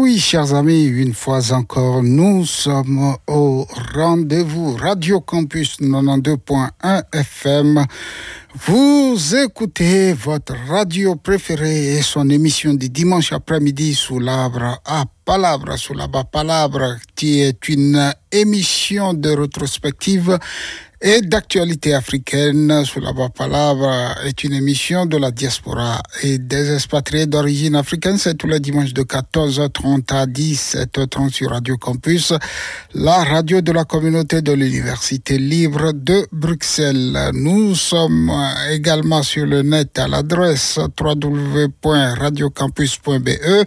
oui, chers amis, une fois encore, nous sommes au rendez-vous Radio Campus 92.1 FM. Vous écoutez votre radio préférée et son émission du dimanche après-midi sous l'arbre à Palabra, sous la bas Palabra, qui est une émission de rétrospective et d'actualité africaine. Sous la bas Palabra est une émission de la diaspora et des expatriés d'origine africaine. C'est tous les dimanches de 14h30 à 17h30 sur Radio Campus, la radio de la communauté de l'Université libre de Bruxelles. Nous sommes également sur le net à l'adresse www.radiocampus.be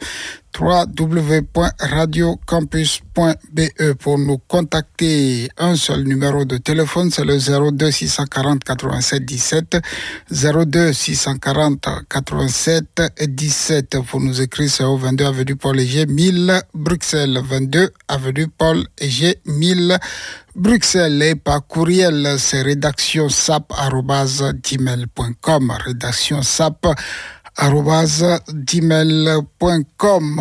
www.radiocampus.be. Pour nous contacter, un seul numéro de téléphone, c'est le 02 640 87 17, 02 640 87 17. Pour nous écrire, c'est au 22 avenue Paul G 1000 Bruxelles, 22 avenue Paul G 1000 Bruxelles. Et par courriel, c'est rédaction-sap@gmail.com, rédaction-sap@gmail.com.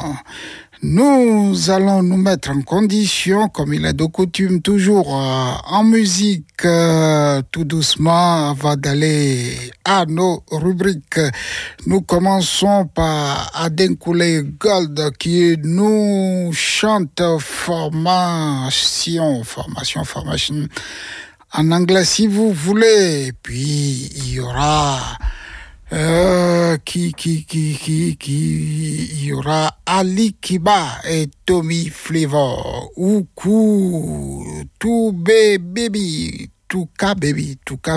Nous allons nous mettre en condition, comme il est de coutume, toujours en musique, tout doucement, avant d'aller à nos rubriques. Nous commençons par Adenkoule Gold, qui nous chante formation en anglais si vous voulez. Et puis il y aura il y aura Ali Kiba et Tommy Flavor. Oukou, baby, Touka baby.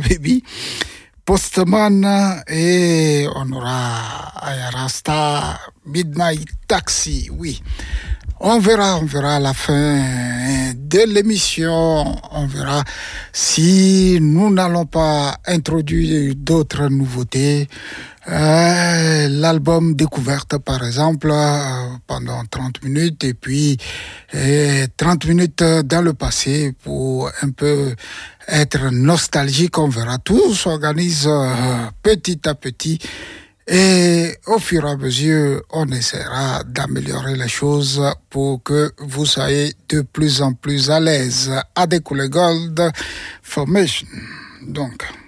Postman, et on aura Ayarasta Midnight Taxi, oui. On verra à la fin de l'émission, on verra si nous n'allons pas introduire d'autres nouveautés. L'album Découverte, par exemple, pendant 30 minutes, et puis 30 minutes dans le passé pour un peu être nostalgique. On verra, tout s'organise petit à petit. Et au fur et à mesure, on essaiera d'améliorer les choses pour que vous soyez de plus en plus à l'aise. Adekoule Gold Formation. Donc.